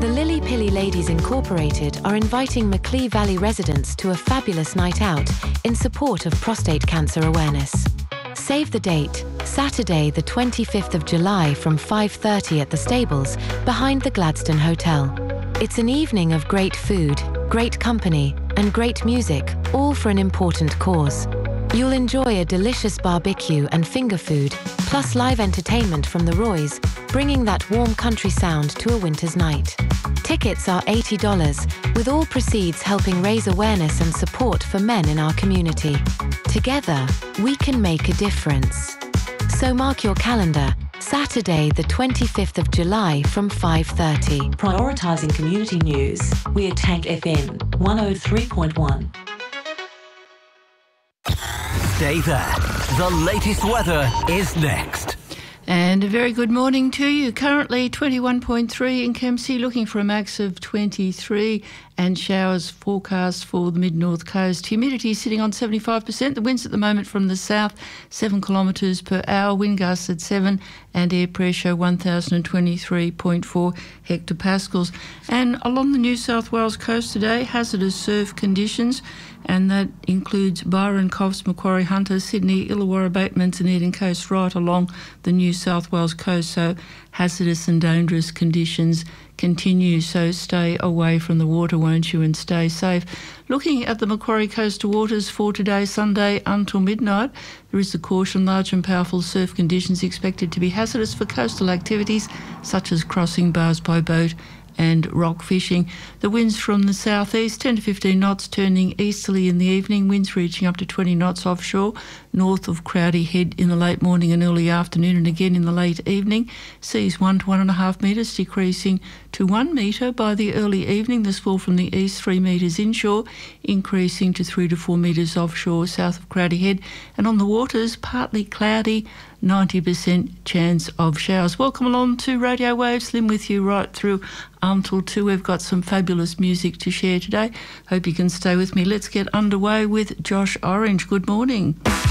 The Lily Pilly Ladies Incorporated are inviting Macleay Valley residents to a fabulous night out in support of prostate cancer awareness. Save the date, Saturday the 25th of July from 5:30 at the stables behind the Gladstone Hotel. It's an evening of great food, great company and great music, all for an important cause. You'll enjoy a delicious barbecue and finger food, plus live entertainment from the Roys, bringing that warm country sound to a winter's night. Tickets are $80, with all proceeds helping raise awareness and support for men in our community. Together, we can make a difference. So mark your calendar, Saturday the 25th of July from 5:30. Prioritising community news, we're Tank FM 103.1. Stay there. The latest weather is next. And a very good morning to you. Currently 21.3 in Kempsey, looking for a max of 23 and showers forecast for the mid-north coast. Humidity sitting on 75%. The winds at the moment from the south, 7 kilometres per hour, wind gusts at 7 and air pressure 1,023.4 hectopascals. And along the New South Wales coast today, hazardous surf conditions, and that includes Byron, Coffs, Macquarie, Hunter, Sydney, Illawarra, Batemans and Eden Coast right along the New South Wales coast. So hazardous and dangerous conditions continue, so stay away from the water, won't you, and stay safe. Looking at the Macquarie coastal waters for today, Sunday until midnight, there is the caution, large and powerful surf conditions expected to be hazardous for coastal activities such as crossing bars by boat and rock fishing. The winds from the southeast, 10 to 15 knots, turning easterly in the evening, winds reaching up to 20 knots offshore, north of Crowdy Head in the late morning and early afternoon, and again in the late evening. Seas 1 to 1.5 metres, decreasing to 1 metre by the early evening. The swell from the east 3 metres inshore, increasing to 3 to 4 metres offshore, south of Crowdy Head. And on the waters, partly cloudy, 90% chance of showers. Welcome along to Radio Waves. Lynn with you right through until 2. We've got some fabulous music to share today. Hope you can stay with me. Let's get underway with Josh Orange. Good morning.